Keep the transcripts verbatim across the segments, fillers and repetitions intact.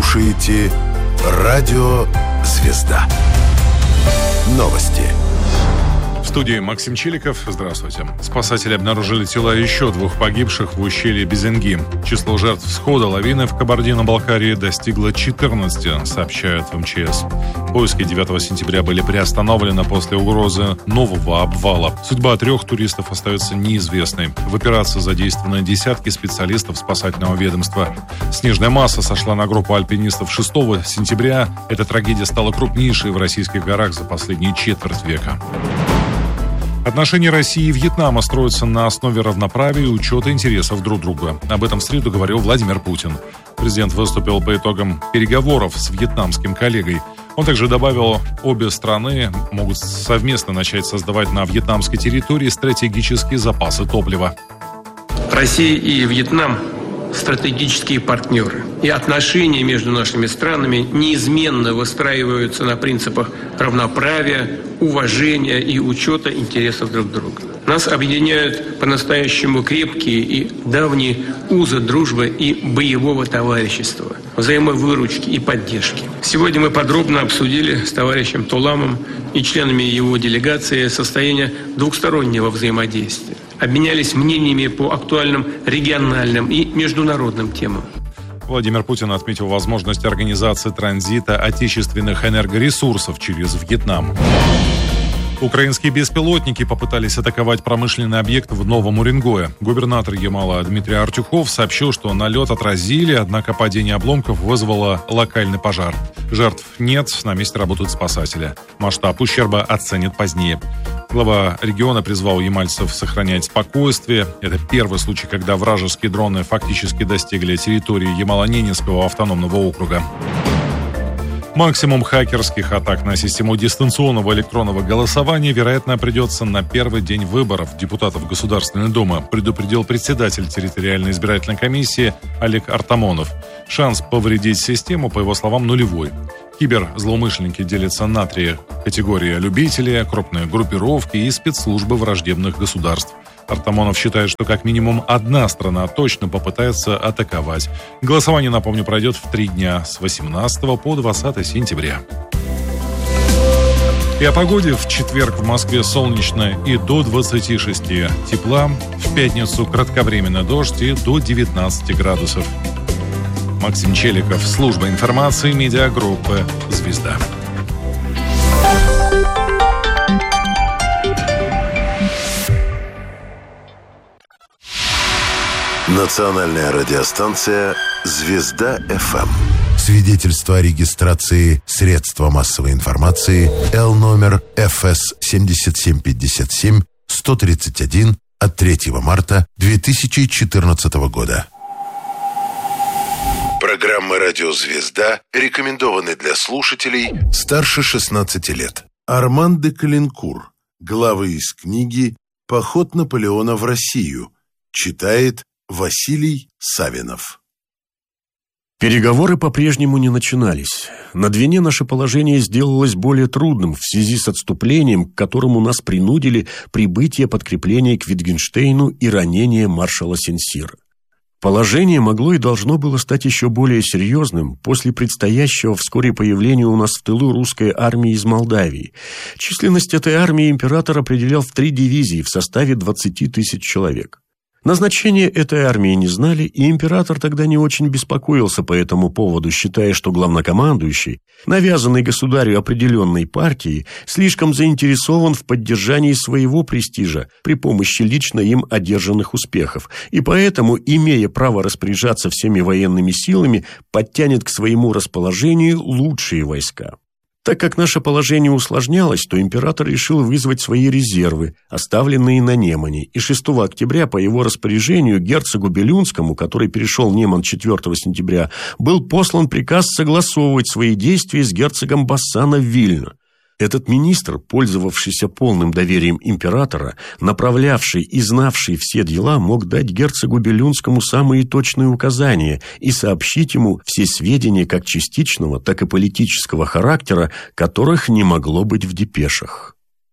слушаете Радио «Звезда». Новости. В студии Максим Чиликов. Здравствуйте. Спасатели обнаружили тела еще двух погибших в ущелье Безенги. Число жертв схода лавины в Кабардино-Балкарии достигло четырнадцати, сообщают в эм че эс. Поиски девятого сентября были приостановлены после угрозы нового обвала. Судьба трех туристов остается неизвестной. В операции задействованы десятки специалистов спасательного ведомства. Снежная масса сошла на группу альпинистов шестого сентября. Эта трагедия стала крупнейшей в российских горах за последние четверть века. Отношения России и Вьетнама строятся на основе равноправия и учета интересов друг друга. Об этом в среду говорил Владимир Путин. Президент выступил по итогам переговоров с вьетнамским коллегой. Он также добавил, обе страны могут совместно начать создавать на вьетнамской территории стратегические запасы топлива. Россия и Вьетнам – стратегические партнеры. И отношения между нашими странами неизменно выстраиваются на принципах равноправия, уважения и учета интересов друг друга. Нас объединяют по-настоящему крепкие и давние узы дружбы и боевого товарищества, взаимовыручки и поддержки. Сегодня мы подробно обсудили с товарищем Туламом и членами его делегации состояние двухстороннего взаимодействия. Обменялись мнениями по актуальным региональным и международным темам. Владимир Путин отметил возможность организации транзита отечественных энергоресурсов через Вьетнам. Украинские беспилотники попытались атаковать промышленный объект в Новом Уренгое. Губернатор Ямала Дмитрий Артюхов сообщил, что налет отразили, однако падение обломков вызвало локальный пожар. Жертв нет, на месте работают спасатели. Масштаб ущерба оценят позднее. Глава региона призвал ямальцев сохранять спокойствие. Это первый случай, когда вражеские дроны фактически достигли территории Ямало-Ненецкого автономного округа. Максимум хакерских атак на систему дистанционного электронного голосования, вероятно, придется на первый день выборов депутатов Государственной Думы, предупредил председатель территориальной избирательной комиссии Олег Артамонов. Шанс повредить систему, по его словам, нулевой. Киберзлоумышленники делятся на три категории: любители, крупные группировки и спецслужбы враждебных государств. Артамонов считает, что как минимум одна страна точно попытается атаковать. Голосование, напомню, пройдет в три дня с восемнадцатого по двадцатое сентября. И о погоде. В четверг в Москве солнечно и до двадцати шести тепла. В пятницу кратковременный дождь и до девятнадцати градусов. Максим Челиков, служба информации, медиагруппы «Звезда». Национальная радиостанция «Звезда-эф эм». Свидетельство о регистрации средства массовой информации Л номер эф эс семь семь пять семь сто тридцать один от третьего марта две тысячи четырнадцатого года. Программа «Радио Звезда» рекомендованы для слушателей старше шестнадцати лет. Арман де Калинкур. Главы из книги «Поход Наполеона в Россию». Читает Василий Савинов. Переговоры по-прежнему не начинались. На Двине наше положение сделалось более трудным в связи с отступлением, к которому нас принудили прибытие подкреплений к Витгенштейну и ранение маршала Сенсира. Положение могло и должно было стать еще более серьезным после предстоящего вскоре появления у нас в тылу русской армии из Молдавии. Численность этой армии император определял в три дивизии в составе двадцати тысяч человек. Назначение этой армии не знали, и император тогда не очень беспокоился по этому поводу, считая, что главнокомандующий, навязанный государю определенной партией, слишком заинтересован в поддержании своего престижа при помощи лично им одержанных успехов, и поэтому, имея право распоряжаться всеми военными силами, подтянет к своему расположению лучшие войска. Так как наше положение усложнялось, то император решил вызвать свои резервы, оставленные на Немане, и шестого октября по его распоряжению герцогу Белюнскому, который перешел Неман четвёртого сентября, был послан приказ согласовывать свои действия с герцогом Бассана в Вильно. Этот министр, пользовавшийся полным доверием императора, направлявший и знавший все дела, мог дать герцогу Белюнскому самые точные указания и сообщить ему все сведения как частичного, так и политического характера, которых не могло быть в депешах.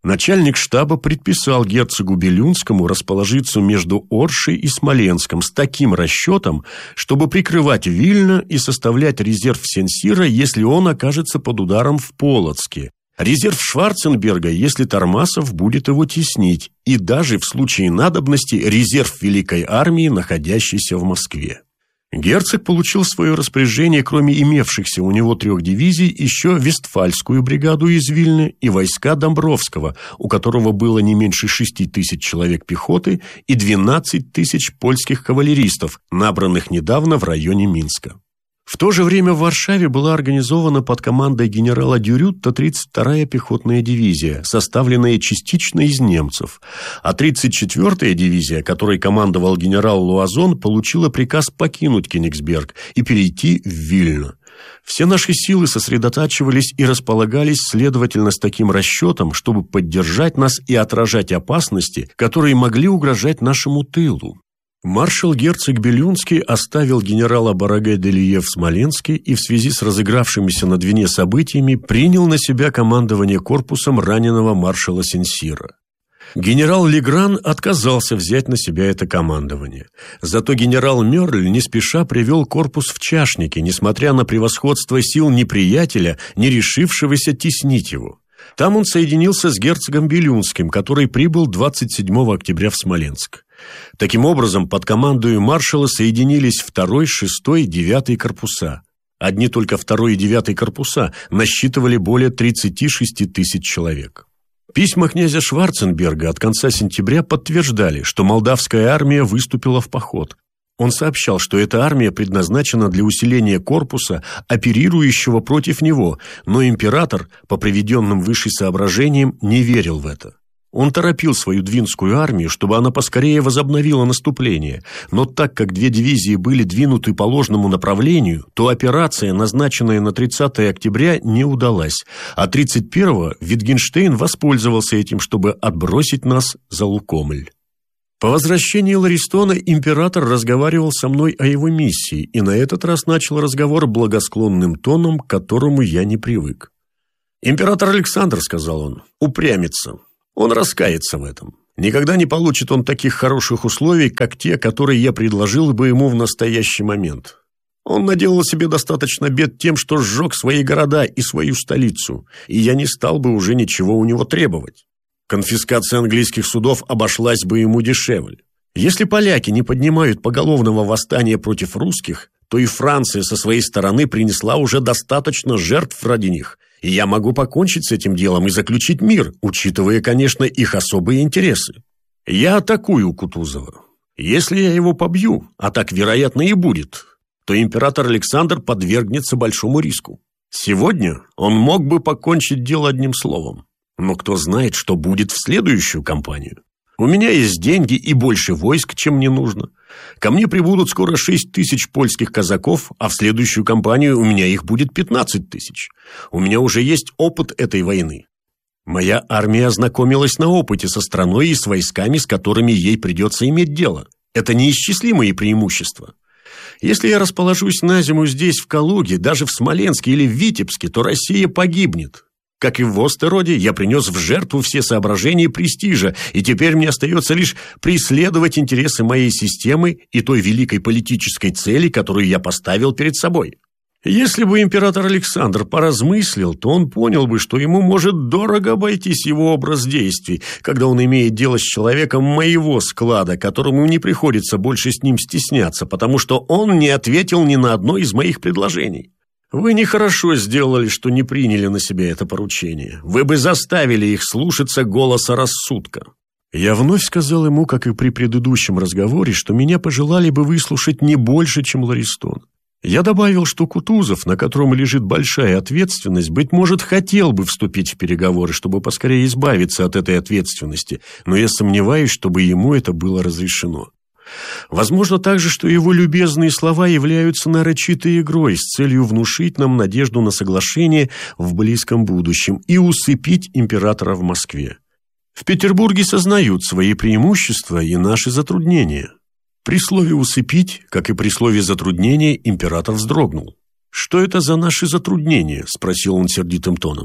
Начальник штаба предписал герцогу Белюнскому расположиться между Оршей и Смоленском с таким расчетом, чтобы прикрывать Вильно и составлять резерв Сен-Сира, если он окажется под ударом в Полоцке, резерв Шварценберга, если Тормасов будет его теснить, и даже в случае надобности резерв Великой армии, находящейся в Москве. Герцог получил в свое распоряжение, кроме имевшихся у него трех дивизий, еще Вестфальскую бригаду из Вильны и войска Домбровского, у которого было не меньше шести тысяч человек пехоты и двенадцать тысяч польских кавалеристов, набранных недавно в районе Минска. В то же время в Варшаве была организована под командой генерала Дюрютта тридцать вторая пехотная дивизия, составленная частично из немцев, а тридцать четвёртая дивизия, которой командовал генерал Луазон, получила приказ покинуть Кенигсберг и перейти в Вильно. Все наши силы сосредотачивались и располагались, следовательно, с таким расчетом, чтобы поддержать нас и отражать опасности, которые могли угрожать нашему тылу. Маршал-герцог Белюнский оставил генерала Бараге-де-Лие в Смоленске и в связи с разыгравшимися на Двине событиями принял на себя командование корпусом раненого маршала Сен-Сира. Генерал Легран отказался взять на себя это командование. Зато генерал Мёрль не спеша привел корпус в Чашники, несмотря на превосходство сил неприятеля, не решившегося теснить его. Там он соединился с герцогом Белюнским, который прибыл двадцать седьмого октября в Смоленск. Таким образом, под командою маршала соединились второй, шестой и девятый корпуса. Одни только второй и девятый корпуса насчитывали более тридцати шести тысяч человек. Письма князя Шварценберга от конца сентября подтверждали, что молдавская армия выступила в поход. Он сообщал, что эта армия предназначена для усиления корпуса, оперирующего против него, но император, по приведенным выше соображениям, не верил в это. Он торопил свою Двинскую армию, чтобы она поскорее возобновила наступление, но так как две дивизии были двинуты по ложному направлению, то операция, назначенная на тридцатое октября, не удалась, а тридцать первого Витгенштейн воспользовался этим, чтобы отбросить нас за Лукомль. По возвращении Ларистона император разговаривал со мной о его миссии, и на этот раз начал разговор благосклонным тоном, к которому я не привык. «Император Александр, — сказал он, — упрямится. Он раскается в этом. Никогда не получит он таких хороших условий, как те, которые я предложил бы ему в настоящий момент. Он наделал себе достаточно бед тем, что сжег свои города и свою столицу, и я не стал бы уже ничего у него требовать. Конфискация английских судов обошлась бы ему дешевле. Если поляки не поднимают поголовного восстания против русских, то и Франция со своей стороны принесла уже достаточно жертв ради них, и я могу покончить с этим делом и заключить мир, учитывая, конечно, их особые интересы. Я атакую Кутузова. Если я его побью, а так, вероятно, и будет, то император Александр подвергнется большому риску. Сегодня он мог бы покончить дело одним словом, но кто знает, что будет в следующую кампанию. У меня есть деньги и больше войск, чем мне нужно. Ко мне прибудут скоро шесть тысяч польских казаков, а в следующую кампанию у меня их будет пятнадцать тысяч. У меня уже есть опыт этой войны. Моя армия ознакомилась на опыте со страной и с войсками, с которыми ей придется иметь дело. Это неисчислимые преимущества. Если я расположусь на зиму здесь, в Калуге, даже в Смоленске или в Витебске, то Россия погибнет. Как и в Остероде, я принес в жертву все соображения престижа, и теперь мне остается лишь преследовать интересы моей системы и той великой политической цели, которую я поставил перед собой. Если бы император Александр поразмыслил, то он понял бы, что ему может дорого обойтись его образ действий, когда он имеет дело с человеком моего склада, которому не приходится больше с ним стесняться, потому что он не ответил ни на одно из моих предложений. Вы нехорошо сделали, что не приняли на себя это поручение. Вы бы заставили их слушаться голоса рассудка. Я вновь сказал ему, как и при предыдущем разговоре, что меня пожелали бы выслушать не больше, чем Ларистон. Я добавил, что Кутузов, на котором лежит большая ответственность, быть может, хотел бы вступить в переговоры, чтобы поскорее избавиться от этой ответственности, но я сомневаюсь, чтобы ему это было разрешено. Возможно также, что его любезные слова являются нарочитой игрой с целью внушить нам надежду на соглашение в близком будущем и усыпить императора в Москве. В Петербурге сознают свои преимущества и наши затруднения. При слове «усыпить», как и при слове «затруднение», император вздрогнул. «Что это за наши затруднения?» – спросил он сердитым тоном.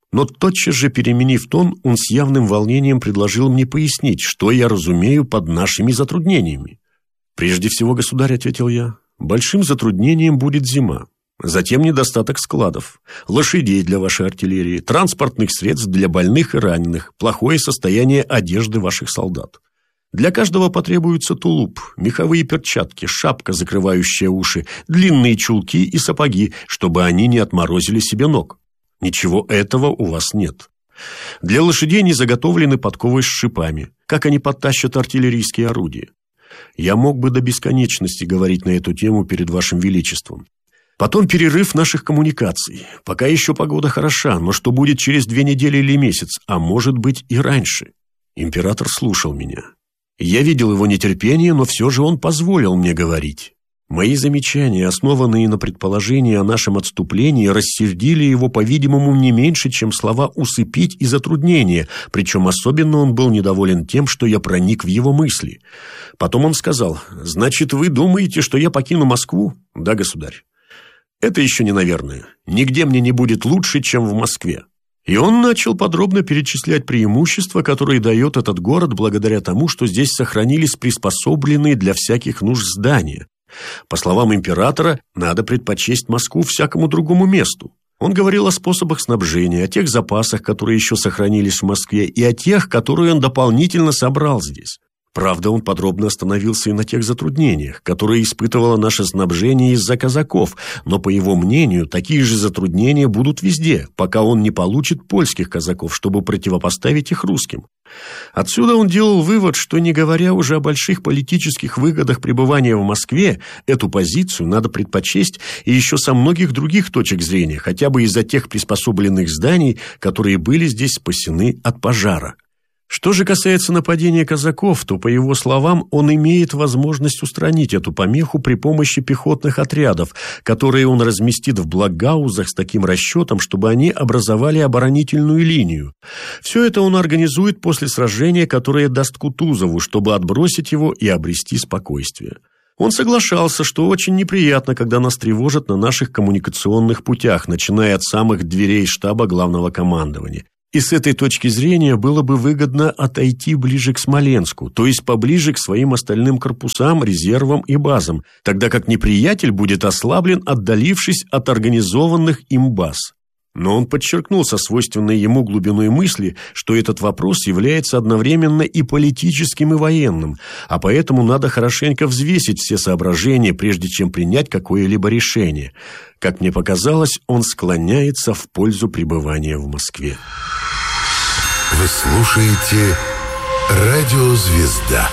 Но тотчас же, переменив тон, он с явным волнением предложил мне пояснить, что я разумею под нашими затруднениями. «Прежде всего, государь, — ответил я, — большим затруднением будет зима. Затем недостаток складов, лошадей для вашей артиллерии, транспортных средств для больных и раненых, плохое состояние одежды ваших солдат. Для каждого потребуется тулуп, меховые перчатки, шапка, закрывающая уши, длинные чулки и сапоги, чтобы они не отморозили себе ног. Ничего этого у вас нет. Для лошадей не заготовлены подковы с шипами. Как они подтащат артиллерийские орудия? Я мог бы до бесконечности говорить на эту тему перед вашим величеством. Потом перерыв наших коммуникаций. Пока еще погода хороша, но что будет через две недели или месяц, а может быть и раньше?» Император слушал меня. Я видел его нетерпение, но все же он позволил мне говорить. Мои замечания, основанные на предположении о нашем отступлении, рассердили его, по-видимому, не меньше, чем слова «усыпить» и «затруднение», причем особенно он был недоволен тем, что я проник в его мысли. Потом он сказал: «Значит, вы думаете, что я покину Москву?» «Да, государь». «Это еще не наверное. Нигде мне не будет лучше, чем в Москве». И он начал подробно перечислять преимущества, которые дает этот город благодаря тому, что здесь сохранились приспособленные для всяких нужд здания. По словам императора, надо предпочесть Москву всякому другому месту. Он говорил о способах снабжения, о тех запасах, которые еще сохранились в Москве, и о тех, которые он дополнительно собрал здесь. Правда, он подробно остановился и на тех затруднениях, которые испытывало наше снабжение из-за казаков, но, по его мнению, такие же затруднения будут везде, пока он не получит польских казаков, чтобы противопоставить их русским. Отсюда он делал вывод, что, не говоря уже о больших политических выгодах пребывания в Москве, эту позицию надо предпочесть и еще со многих других точек зрения, хотя бы из-за тех приспособленных зданий, которые были здесь спасены от пожара. Что же касается нападения казаков, то, по его словам, он имеет возможность устранить эту помеху при помощи пехотных отрядов, которые он разместит в блокгаузах с таким расчетом, чтобы они образовали оборонительную линию. Все это он организует после сражения, которое даст Кутузову, чтобы отбросить его и обрести спокойствие. Он соглашался, что очень неприятно, когда нас тревожат на наших коммуникационных путях, начиная от самых дверей штаба главного командования. И с этой точки зрения было бы выгодно отойти ближе к Смоленску, то есть поближе к своим остальным корпусам, резервам и базам, тогда как неприятель будет ослаблен, отдалившись от организованных им баз. Но он подчеркнул со свойственной ему глубиной мысли, что этот вопрос является одновременно и политическим, и военным, а поэтому надо хорошенько взвесить все соображения, прежде чем принять какое-либо решение. Как мне показалось, он склоняется в пользу пребывания в Москве. Вы слушаете «Радио Звезда».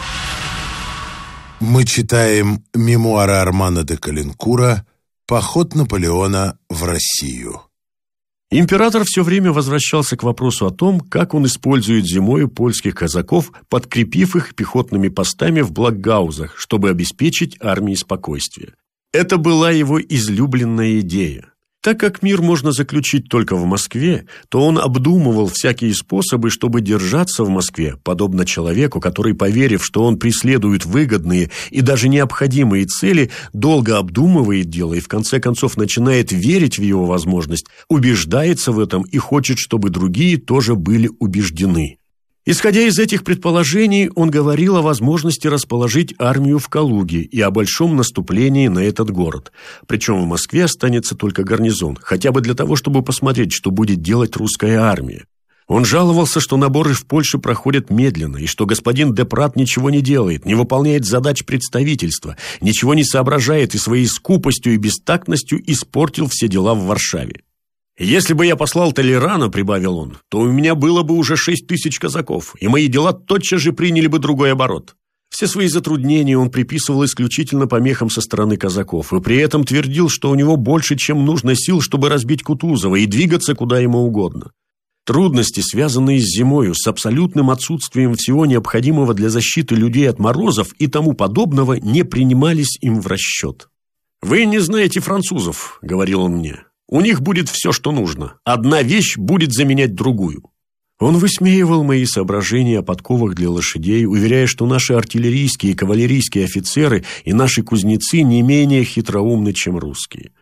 Мы читаем мемуары Армана де Калинкура «Поход Наполеона в Россию». Император все время возвращался к вопросу о том, как он использует зимою польских казаков, подкрепив их пехотными постами в блокгаузах, чтобы обеспечить армии спокойствие. Это была его излюбленная идея. Так как мир можно заключить только в Москве, то он обдумывал всякие способы, чтобы держаться в Москве, подобно человеку, который, поверив, что он преследует выгодные и даже необходимые цели, долго обдумывает дело и в конце концов начинает верить в его возможность, убеждается в этом и хочет, чтобы другие тоже были убеждены. Исходя из этих предположений, он говорил о возможности расположить армию в Калуге и о большом наступлении на этот город. Причем в Москве останется только гарнизон, хотя бы для того, чтобы посмотреть, что будет делать русская армия. Он жаловался, что наборы в Польше проходят медленно, и что господин де Прат ничего не делает, не выполняет задач представительства, ничего не соображает и своей скупостью и бестактностью испортил все дела в Варшаве. «Если бы я послал Толерана, — прибавил он, — то у меня было бы уже шесть тысяч казаков, и мои дела тотчас же приняли бы другой оборот». Все свои затруднения он приписывал исключительно помехам со стороны казаков, и при этом твердил, что у него больше, чем нужно сил, чтобы разбить Кутузова и двигаться куда ему угодно. Трудности, связанные с зимою, с абсолютным отсутствием всего необходимого для защиты людей от морозов и тому подобного, не принимались им в расчет. «Вы не знаете французов, — говорил он мне. У них будет все, что нужно. Одна вещь будет заменять другую». Он высмеивал мои соображения о подковах для лошадей, уверяя, что наши артиллерийские и кавалерийские офицеры и наши кузнецы не менее хитроумны, чем русские.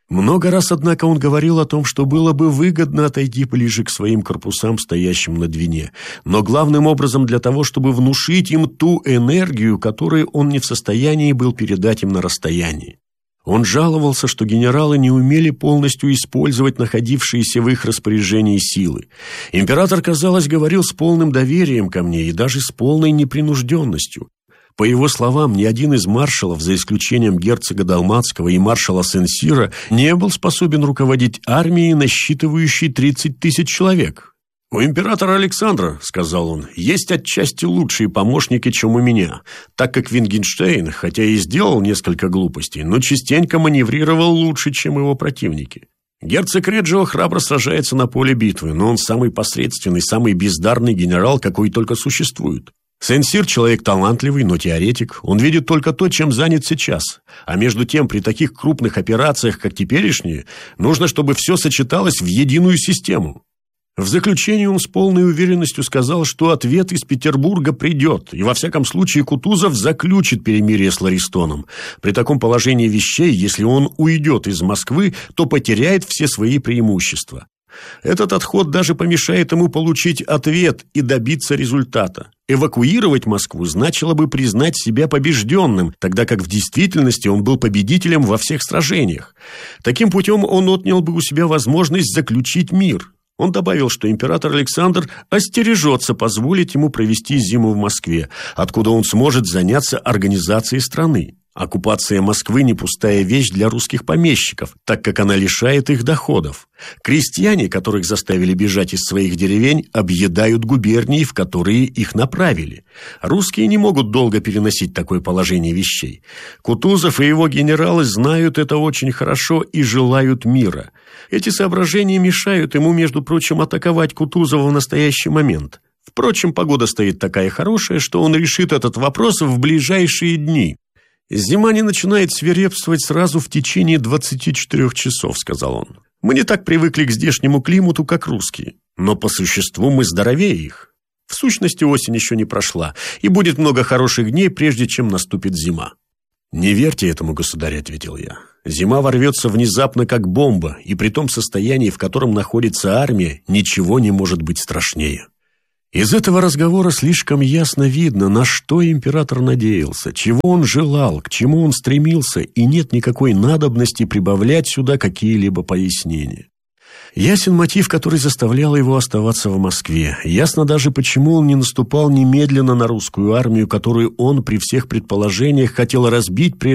Много раз, однако, он говорил о том, что было бы выгодно отойти ближе к своим корпусам, стоящим на Двине, но главным образом для того, чтобы внушить им ту энергию, которую он не в состоянии был передать им на расстоянии. Он жаловался, что генералы не умели полностью использовать находившиеся в их распоряжении силы. Император, казалось, говорил с полным доверием ко мне и даже с полной непринужденностью. По его словам, ни один из маршалов, за исключением герцога Далматского и маршала Сен-Сира, не был способен руководить армией, насчитывающей тридцать тысяч человек. «У императора Александра, — сказал он, — есть отчасти лучшие помощники, чем у меня, так как Вингенштейн, хотя и сделал несколько глупостей, но частенько маневрировал лучше, чем его противники. Герцог Реджио храбро сражается на поле битвы, но он самый посредственный, самый бездарный генерал, какой только существует. Сен-Сир человек талантливый, но теоретик. Он видит только то, чем занят сейчас. А между тем, при таких крупных операциях, как теперешние, нужно, чтобы все сочеталось в единую систему». В заключение он с полной уверенностью сказал, что ответ из Петербурга придет, и во всяком случае Кутузов заключит перемирие с Ларистоном. При таком положении вещей, если он уйдет из Москвы, то потеряет все свои преимущества. Этот отход даже помешает ему получить ответ и добиться результата. Эвакуировать Москву значило бы признать себя побежденным, тогда как в действительности он был победителем во всех сражениях. Таким путем он отнял бы у себя возможность заключить мир. Он добавил, что император Александр остережется позволить ему провести зиму в Москве, откуда он сможет заняться организацией страны. Оккупация Москвы не пустая вещь для русских помещиков, так как она лишает их доходов. Крестьяне, которых заставили бежать из своих деревень, объедают губернии, в которые их направили. Русские не могут долго переносить такое положение вещей. Кутузов и его генералы знают это очень хорошо и желают мира. Эти соображения мешают ему, между прочим, атаковать Кутузова в настоящий момент. Впрочем, погода стоит такая хорошая, что он решит этот вопрос в ближайшие дни. «Зима не начинает свирепствовать сразу в течение двадцати четырёх часов», — сказал он. «Мы не так привыкли к здешнему климату, как русские, но по существу мы здоровее их. В сущности, осень еще не прошла, и будет много хороших дней, прежде чем наступит зима». «Не верьте этому, государь», — ответил я. «Зима ворвется внезапно, как бомба, и при том состоянии, в котором находится армия, ничего не может быть страшнее». Из этого разговора слишком ясно видно, на что император надеялся, чего он желал, к чему он стремился, и нет никакой надобности прибавлять сюда какие-либо пояснения. Ясен мотив, который заставлял его оставаться в Москве. Ясно даже, почему он не наступал немедленно на русскую армию, которую он при всех предположениях хотел разбить,